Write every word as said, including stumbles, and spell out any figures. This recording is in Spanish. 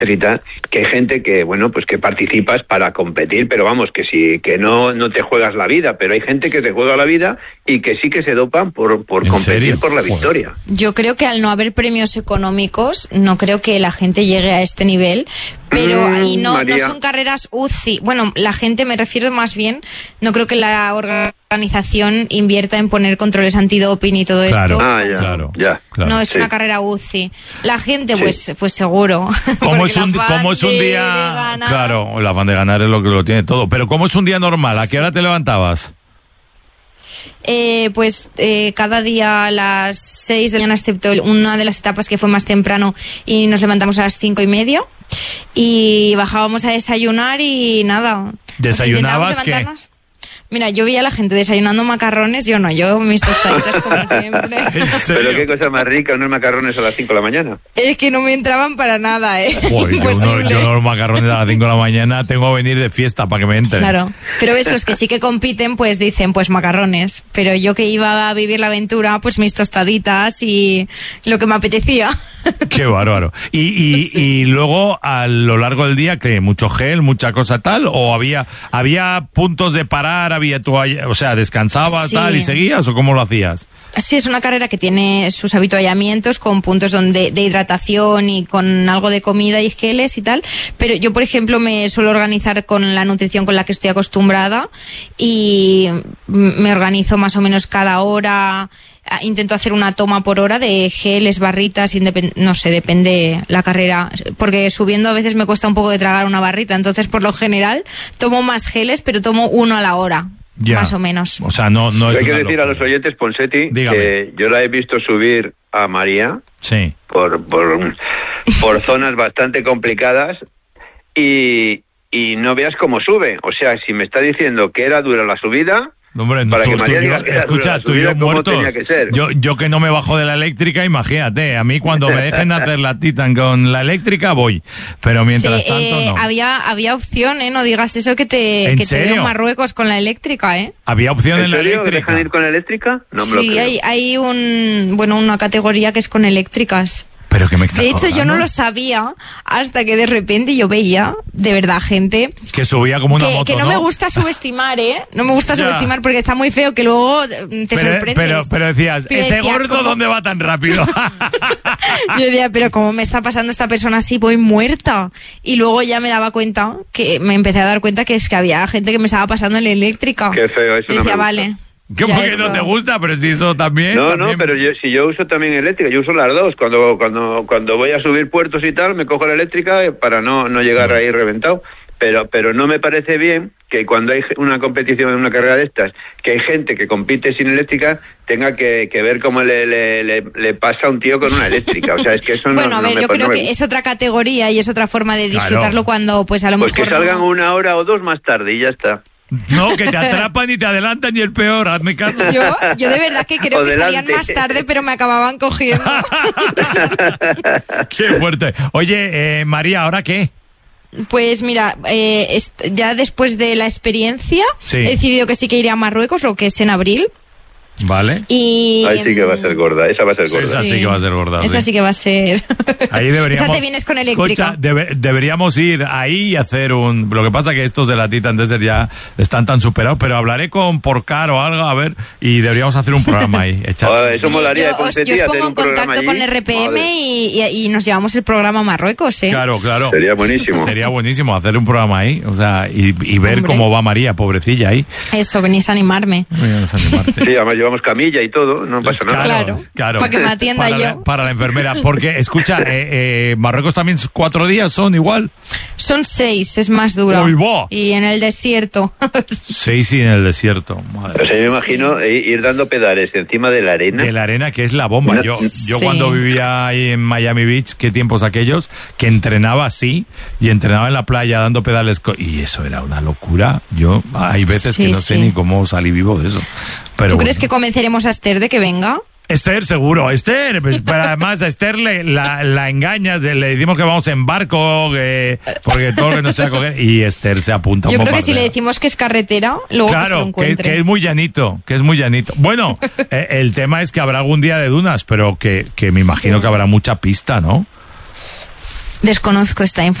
y tal, que hay gente que, bueno, pues que participas para competir, pero vamos, que sí, que no, no te juegas la vida, pero hay gente que te juega la vida y que sí que se dopan por, por competir serio? por la victoria. Yo creo que al no haber premios económicos, no creo que la gente llegue a este nivel, pero mm, y no, no son carreras U C I. Bueno, la gente, me refiero más bien, no creo que la organización invierta en poner controles antidoping y todo claro. esto. Ah, ya, claro, ya. Claro, no es sí. una carrera U C I. La gente, sí. pues, pues seguro. ¿Cómo es un, cómo es un día? Claro, el afán de ganar es lo que lo tiene todo. Pero ¿cómo es un día normal? ¿A qué hora te levantabas? Eh, pues eh, cada día a las seis de la mañana, excepto una de las etapas que fue más temprano, y nos levantamos a las cinco y media y bajábamos a desayunar y nada. ¿Desayunabas qué? Mira, yo veía a la gente desayunando macarrones, yo no, yo mis tostaditas como siempre. Pero qué cosa más rica, unos macarrones a las cinco de la mañana. Es que no me entraban para nada, ¿eh? Joder, yo, no, yo los macarrones a las cinco de la mañana tengo que venir de fiesta para que me entren. Claro, pero esos que sí que compiten, pues dicen, pues macarrones. Pero yo que iba a vivir la aventura, pues mis tostaditas y lo que me apetecía. Qué bárbaro. ¿Y, y, sí. y luego, a lo largo del día, qué? ¿Mucho gel, mucha cosa tal? ¿O había, había puntos de parar? Había toalla, o sea, descansabas sí. tal y seguías, o cómo lo hacías? Sí, es una carrera que tiene sus habituallamientos con puntos donde de hidratación y con algo de comida y geles y tal, pero yo, por ejemplo, me suelo organizar con la nutrición con la que estoy acostumbrada y me organizo más o menos cada hora. Intento hacer una toma por hora de geles, barritas, independ- no sé, depende la carrera, porque subiendo a veces me cuesta un poco de tragar una barrita, entonces por lo general tomo más geles, pero tomo uno a la hora, ya. más o menos. O sea, no, no es Hay que decir locura. A los oyentes, Ponseti, Dígame. que yo la he visto subir a María sí. por, por, por zonas bastante complicadas y, y no veas cómo sube. O sea, si me está diciendo que era dura la subida... Hombre, para tú, que María tú, diga yo, que escucha, tú y yo muertos. Que ser. Yo, yo que no me bajo de la eléctrica, imagínate. A mí cuando me dejen hacer la Titan con la eléctrica voy. Pero mientras sí, tanto eh, no. Había, había opción, ¿eh? No digas eso que te, que te veo en Marruecos con la eléctrica, ¿eh? Había opción en, ¿En la serio? eléctrica. ¿Dejan ir con la eléctrica? No me sí, lo creo. hay, hay un, bueno, una categoría que es con eléctricas. Pero que me está de hecho, acordando. yo no lo sabía hasta que de repente yo veía, de verdad, gente... Que subía como una que, moto, que no, ¿no? me gusta subestimar, ¿eh? No me gusta ya. subestimar porque está muy feo que luego te pero, sorprendes. Pero, pero decías, pero ese decía, gordo, ¿cómo? ¿dónde va tan rápido? Yo decía, pero ¿cómo me está pasando esta persona así? Voy muerta. Y luego ya me daba cuenta, que me empecé a dar cuenta que es que había gente que me estaba pasando en la eléctrica. Qué feo, eso y no decía, me gusta. vale... ¿Cómo que no te gusta? Pero si eso también... No, también... no, pero yo, si yo uso también eléctrica, yo uso las dos. Cuando cuando cuando voy a subir puertos y tal, me cojo la eléctrica para no, no llegar no. ahí reventado. Pero pero no me parece bien que cuando hay una competición en una carrera de estas, que hay gente que compite sin eléctrica, tenga que, que ver cómo le, le, le, le pasa a un tío con una eléctrica. O sea, es que eso bueno, no... Bueno, a ver, no yo me, creo no que me... es otra categoría y es otra forma de disfrutarlo claro. cuando, pues a lo pues mejor... Pues que salgan no... una hora o dos más tarde y ya está. No, que te atrapan y te adelantan y el peor, hazme caso. Yo, yo de verdad que creo o que delante. salían más tarde, pero me acababan cogiendo. Qué fuerte. Oye, eh, María, ¿ahora qué? Pues mira, eh, ya después de la experiencia, sí. he decidido que sí que iré a Marruecos, lo que es en abril. Vale. Y... Ahí sí que va a ser gorda, esa va a ser gorda. Esa sí, sí que va a ser gorda. Esa sí, sí que va a ser. Ahí deberíamos... Esa te vienes con eléctrica. Escucha, debe, deberíamos ir ahí y hacer un... Lo que pasa que estos de la Titan Desert ya están tan superados, pero hablaré con Porcar o algo, a ver, y deberíamos hacer un programa ahí. Oh, eso molaría. Yo, os, yo os pongo en contacto con R P M y, y, y nos llevamos el programa a Marruecos, ¿eh? Claro, claro. Sería buenísimo. Sería buenísimo hacer un programa ahí, o sea, y, y ver Hombre. cómo va María, pobrecilla ahí. Eso, venís a animarme. Venís a animarte. Sí, además llevamos camilla y todo. No pasa nada. Claro, claro. Para que me atienda para yo. La, para la enfermera. Porque, escucha, eh, eh, Marruecos también cuatro días son igual. Son seis, es más duro. ¡Uy, bo! Y en el desierto. Seis y en el desierto. Madre. Pues ahí me imagino sí. ir dando pedales encima de la arena. De la arena, que es la bomba. Yo, yo sí. cuando vivía ahí en Miami Beach, qué tiempos aquellos, que entrenaba así, y entrenaba en la playa dando pedales. Y eso era una locura. Yo, hay veces sí, que no sí. sé ni cómo salí vivo de eso. Pero ¿Tú bueno. crees que convenceremos a Esther de que venga? Esther, seguro, Esther, pues, pero además a Esther le, la, la engañas, le decimos que vamos en barco, que, porque todo lo que nos sea coger, y Esther se apunta un Yo creo bombardeo. que si le decimos que es carretera, luego claro, que se lo encuentre. Que, que es muy llanito, que es muy llanito. Bueno, eh, el tema es que habrá algún día de dunas, pero que, que me imagino sí. que habrá mucha pista, ¿no? Desconozco esta información.